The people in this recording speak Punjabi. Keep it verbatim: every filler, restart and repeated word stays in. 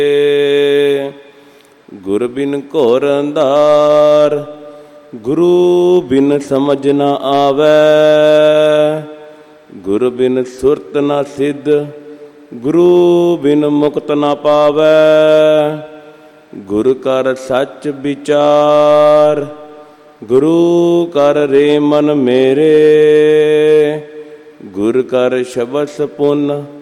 ਗੁਰ ਬਿਨ ਘੋਰ ਅੰਧਾਰ, ਗੁਰੂ ਬਿਨ ਸਮਝ ਨ ਆਵੈ। ਗੁਰ ਬਿਨ ਸੁਰਤ ਨ ਸਿੱਧ, ਗੁਰੂ ਬਿਨ ਮੁਕਤ ਨ ਪਾਵੈ। ਗੁਰ ਕਰ ਸੱਚ ਵਿਚਾਰ, ਗੁਰੂ ਕਰ ਰੇ ਮਨ ਮੇਰੇ। ਗੁਰ ਕਰ ਸ਼ਬਦ ਪੁੰਨ,